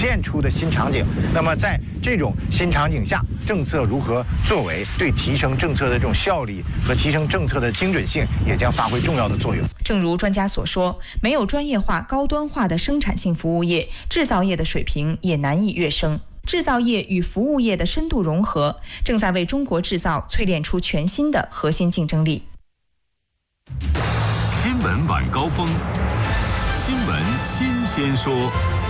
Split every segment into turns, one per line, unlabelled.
现出的新场景。那么在这种新场景下，政策如何作为，对提升政策的这种效率和提升政策的精准性也将发挥重要的作用。
正如专家所说，没有专业化、高端化的生产性服务业，制造业的水平也难以跃升。制造业与服务业的深度融合，正在为中国制造淬炼出全新的核心竞争力。
新闻晚高峰，新闻新鲜说。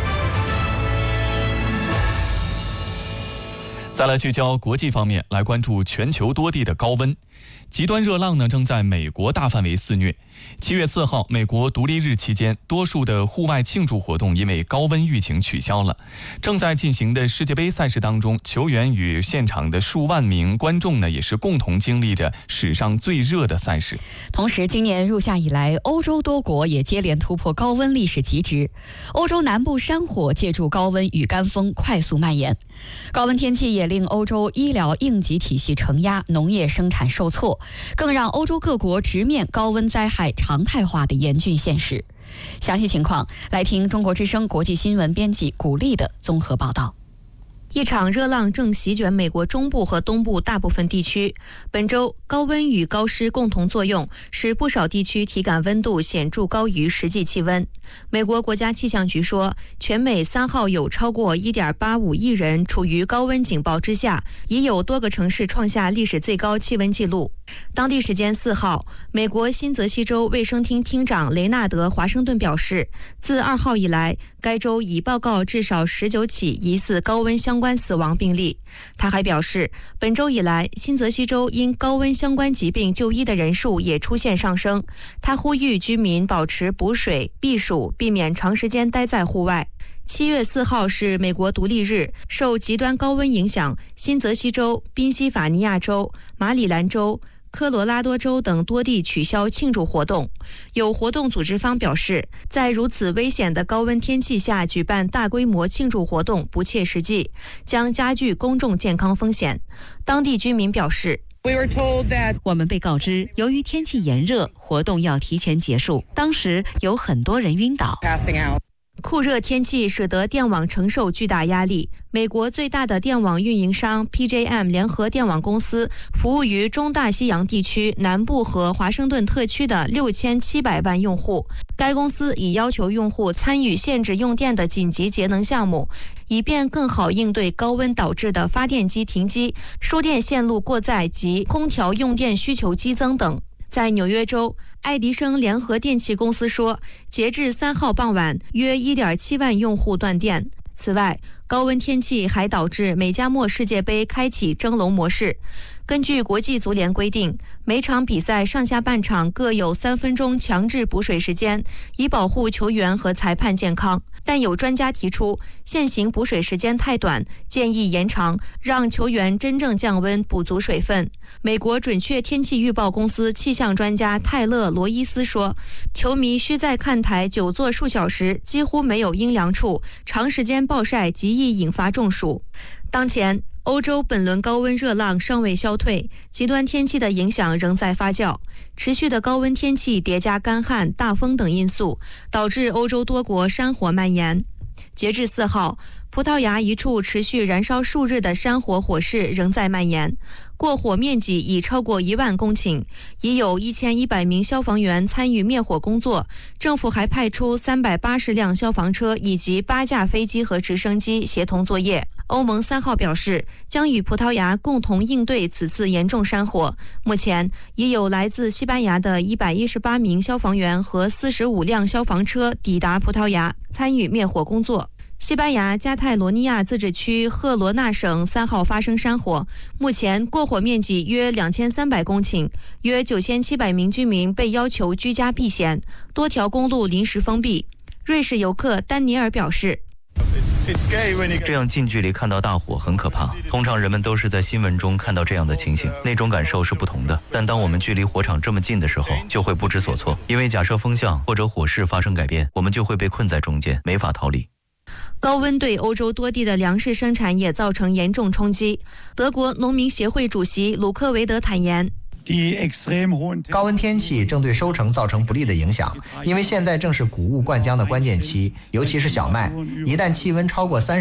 再来聚焦国际方面，来关注全球多地的高温。极端热浪呢正在美国大范围肆虐。7月4号，美国独立日期间，多数的户外庆祝活动因为高温疫情取消了。正在进行的世界杯赛事当中，球员与现场的数万名观众呢，也是共同经历着史上最热的赛事。
同时，今年入夏以来，欧洲多国也接连突破高温历史极值。欧洲南部山火借助高温与干风快速蔓延，高温天气也令欧洲医疗应急体系承压，农业生产受挫，更让欧洲各国直面高温灾害常态化的严峻现实。详细情况，来听中国之声国际新闻编辑古丽的综合报道。
一场热浪正席卷美国中部和东部大部分地区。本周，高温与高湿共同作用，使不少地区体感温度显著高于实际气温。美国国家气象局说，全美3号有超过 1.85 亿人处于高温警报之下，已有多个城市创下历史最高气温纪录。当地时间4号，美国新泽西州卫生厅厅长雷纳德·华盛顿表示，自2号以来，该州已报告至少19起疑似高温相关死亡病例。他还表示，本周以来，新泽西州因高温相关疾病就医的人数也出现上升。他呼吁居民保持补水、避暑，避免长时间待在户外。7月4号是美国独立日，受极端高温影响，新泽西州、宾夕法尼亚州、马里兰州、科罗拉多州等多地取消庆祝活动。有活动组织方表示，在如此危险的高温天气下举办大规模庆祝活动不切实际，将加剧公众健康风险。当地居民表示，
我们被告知，由于天气炎热，活动要提前结束。当时有很多人晕倒。
酷热天气使得电网承受巨大压力。美国最大的电网运营商 PJM 联合电网公司服务于中大西洋地区南部和华盛顿特区的6700万用户。该公司已要求用户参与限制用电的紧急节能项目，以便更好应对高温导致的发电机停机、输电线路过载及空调用电需求激增等。在纽约州，爱迪生联合电气公司说，截至3号傍晚，约 1.7 万用户断电。此外，高温天气还导致美加墨世界杯开启蒸笼模式。根据国际足联规定，每场比赛上下半场各有3分钟强制补水时间，以保护球员和裁判健康。但有专家提出，现行补水时间太短，建议延长，让球员真正降温补足水分。美国准确天气预报公司气象专家泰勒·罗伊斯说，球迷需在看台久坐数小时，几乎没有阴凉处，长时间暴晒极易引发中暑。当前，欧洲本轮高温热浪尚未消退，极端天气的影响仍在发酵。持续的高温天气叠加干旱、大风等因素，导致欧洲多国山火蔓延。截至4号，葡萄牙一处持续燃烧数日的山火火势仍在蔓延，过火面积已超过1万公顷，已有1100名消防员参与灭火工作。政府还派出380辆消防车以及8架飞机和直升机协同作业。欧盟3号表示，将与葡萄牙共同应对此次严重山火。目前已有来自西班牙的118名消防员和45辆消防车抵达葡萄牙，参与灭火工作。西班牙加泰罗尼亚自治区赫罗纳省3号发生山火，目前过火面积约2300公顷，约9700名居民被要求居家避险，多条公路临时封闭。瑞士游客丹尼尔表示，
这样近距离看到大火很可怕，通常人们都是在新闻中看到这样的情形，那种感受是不同的。但当我们距离火场这么近的时候，就会不知所措，因为假设风向或者火势发生改变，我们就会被困在中间，没法逃离。
高温对欧洲多地的粮食生产也造成严重冲击。德国农民协会主席鲁克维德坦言，
高温天气正对收成造成不利的影响，因为现在正是谷物灌浆的关键期，尤其是小麦，一旦气温超过30